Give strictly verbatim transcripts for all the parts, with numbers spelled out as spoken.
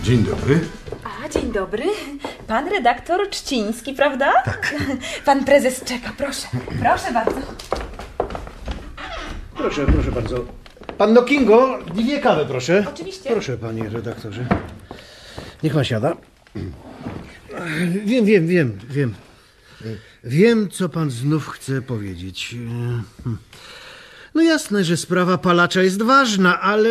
Dzień dobry. A, dzień dobry. Pan redaktor Czciński, prawda? Tak. Pan prezes czeka, proszę. Proszę bardzo. Proszę, proszę bardzo. Panno Kingo, dwie kawy, proszę. Oczywiście. Proszę, panie redaktorze. Niech pan siada. Wiem, wiem, wiem, wiem. Wiem, co pan znów chce powiedzieć. No jasne, że sprawa palacza jest ważna, ale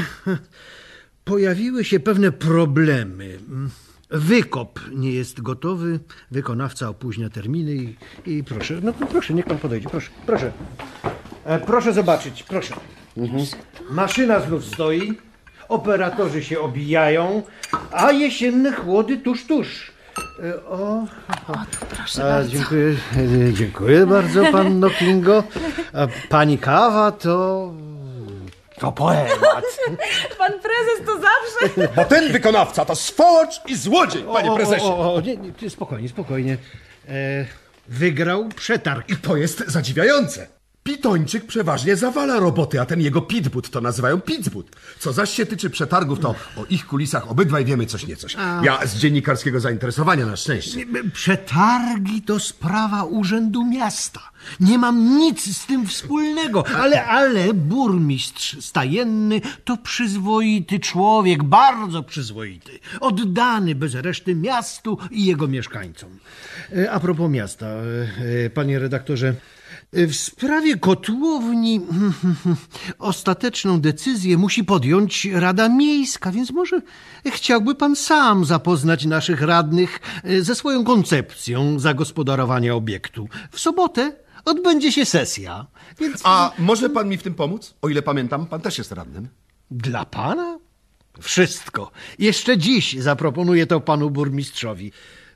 pojawiły się pewne problemy. Wykop nie jest gotowy, wykonawca opóźnia terminy i, i proszę, no proszę, niech pan podejdzie, proszę, proszę. E, proszę zobaczyć, proszę. Mhm. Maszyna znów stoi, operatorzy się obijają, a jesienne chłody tuż, tuż. E, o, o proszę a, bardzo. dziękuję, e, dziękuję bardzo, panno Kingo. A pani kawa to... to poemat. Pan prezes to zawsze... Bo ten wykonawca to swołocz i złodziej, panie O, prezesie. O, o, o, nie, nie, spokojnie, spokojnie. E, wygrał przetarg. I to jest zadziwiające. Pitończyk przeważnie zawala roboty, a ten jego pitbut to nazywają picbut. Co zaś się tyczy przetargów, to o ich kulisach obydwaj wiemy coś niecoś. Ja z dziennikarskiego zainteresowania na szczęście. Przetargi to sprawa Urzędu Miasta. Nie mam nic z tym wspólnego, ale, ale burmistrz stajenny to przyzwoity człowiek, bardzo przyzwoity. Oddany bez reszty miastu i jego mieszkańcom. E, A propos miasta, e, panie redaktorze, w sprawie kotłowni ostateczną decyzję musi podjąć Rada Miejska, więc może chciałby pan sam zapoznać naszych radnych ze swoją koncepcją zagospodarowania obiektu. W sobotę odbędzie się sesja, więc... A może pan mi w tym pomóc? O ile pamiętam, pan też jest radnym. Dla pana? Wszystko. Jeszcze dziś zaproponuję to panu burmistrzowi.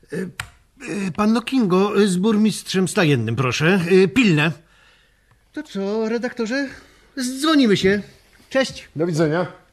Panno Kingo, z burmistrzem stajennym, proszę. Pilne. To co, redaktorze? Dzwonimy się. Cześć. Do widzenia.